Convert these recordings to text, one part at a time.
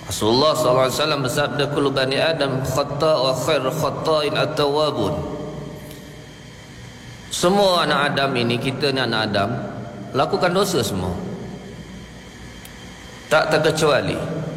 Rasulullah SAW bersabda, kullu bani Adam khata' wa khair khata'in at-tawwabun. Semua anak Adam ini, kita ni anak Adam, lakukan dosa semua, tak terkecuali.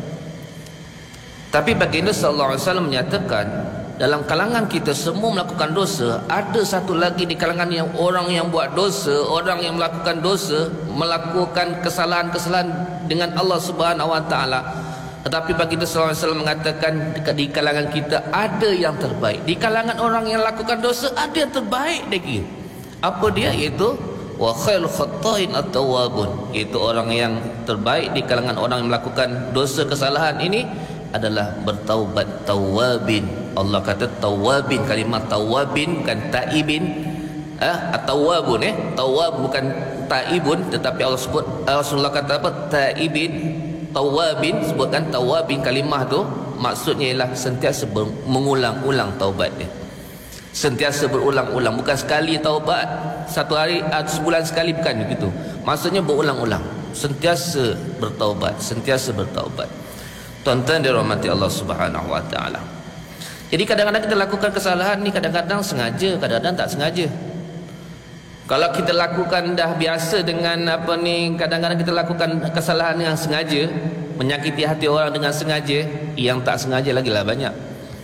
Tapi baginda sallallahu alaihi wasallam menyatakan, dalam kalangan kita semua melakukan dosa, ada satu lagi di kalangan yang orang yang buat dosa, orang yang melakukan dosa, melakukan kesalahan-kesalahan dengan Allah Subhanahu wa taala. Tetapi baginda sallallahu alaihi wasallam mengatakan, di kalangan kita ada yang terbaik. Di kalangan orang yang lakukan dosa ada yang terbaik lagi. Apa dia? Iaitu wa khairul khata'in at-tawwabun. Itu orang yang terbaik di kalangan orang yang melakukan dosa kesalahan ini adalah bertaubat, tawabin. Allah kata tawabin, kalimat tawabin bukan taibin, at-tawabun, tawab bukan taibun, tetapi Allah sebut, Rasulullah kata apa? Taibin, tawabin, sebutkan tawabin. Kalimah tu maksudnya ialah sentiasa mengulang-ulang taubat dia, sentiasa berulang-ulang, bukan sekali taubat satu hari, sebulan sekali, bukan begitu. Maksudnya berulang-ulang, sentiasa bertaubat, sentiasa bertaubat. Tuan-tuan dirahmati Allah Subhanahu wa taala. Jadi kadang-kadang kita lakukan kesalahan ni, kadang-kadang sengaja, kadang-kadang tak sengaja. Kalau kita lakukan dah biasa dengan apa ni, kadang-kadang kita lakukan kesalahan yang sengaja, menyakiti hati orang dengan sengaja, yang tak sengaja lagi lah banyak.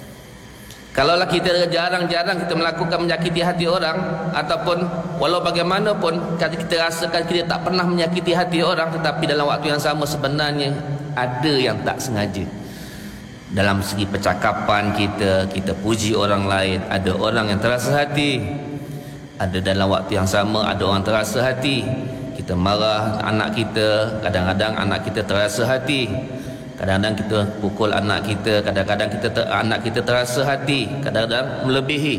Kalaulah kita jarang-jarang kita melakukan menyakiti hati orang, ataupun walau bagaimanapun kita rasakan kita tak pernah menyakiti hati orang, tetapi dalam waktu yang sama sebenarnya ada yang tak sengaja. Dalam segi percakapan kita, kita puji orang lain, ada orang yang terasa hati. Ada dalam waktu yang sama ada orang terasa hati. Kita marah anak kita, kadang-kadang anak kita terasa hati. Kadang-kadang kita pukul anak kita, kadang-kadang anak kita terasa hati, kadang-kadang melebihi.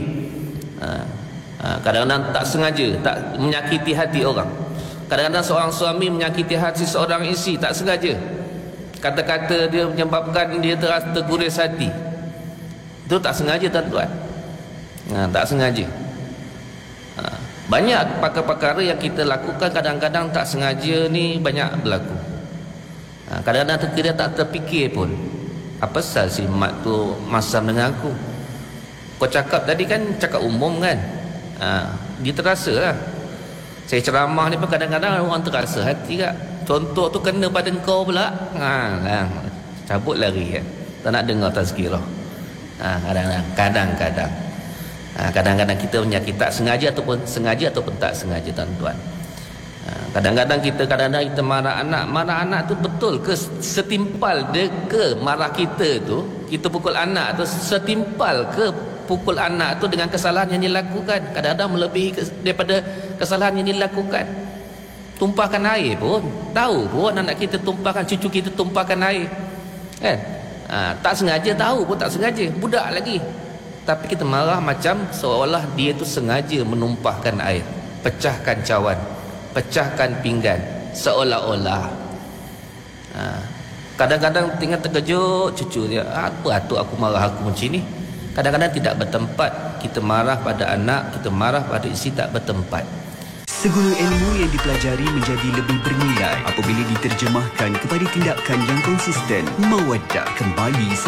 Kadang-kadang tak sengaja, tak menyakiti hati orang. Kadang-kadang seorang suami menyakiti hati seorang isteri tak sengaja. Kata-kata dia menyebabkan dia terasa terguris hati. Itu tak sengaja, tuan-tuan. Tak sengaja. Banyak perkara-perkara yang kita lakukan kadang-kadang tak sengaja ni banyak berlaku. Kadang-kadang kita tak terfikir pun, apa pasal si mak tu masam dengan aku. Kau cakap tadi kan cakap umum kan, dia terasa lah. Saya ceramah ni pun kadang-kadang orang terasa hati kak. Contoh tu kena pada kau pula, cabut lari kan, tak nak dengar tazkirah. Kadang-kadang kadang-kadang kita menyakiti tak sengaja ataupun tak sengaja, tuan-tuan. Kadang-kadang kita marah anak tu betul ke setimpal dia ke marah kita tu, kita pukul anak tu setimpal ke pukul anak tu dengan kesalahan yang dilakukan. Kadang-kadang melebihi daripada kesalahan yang dilakukan. Tumpahkan air pun, tahu pun anak kita tumpahkan, cucu kita tumpahkan air kan, tak sengaja, tahu pun tak sengaja, budak lagi, tapi kita marah macam seolah dia tu sengaja menumpahkan air, pecahkan cawan, pecahkan pinggan, seolah-olah. Kadang-kadang tinggal terkejut cucu dia, apa atuk aku marah aku macam ni. Kadang-kadang tidak bertempat. Kita marah pada anak, kita marah pada isteri tak bertempat. Segala ilmu yang dipelajari menjadi lebih bernilai apabila diterjemahkan kepada tindakan yang konsisten. Mawaddah kembali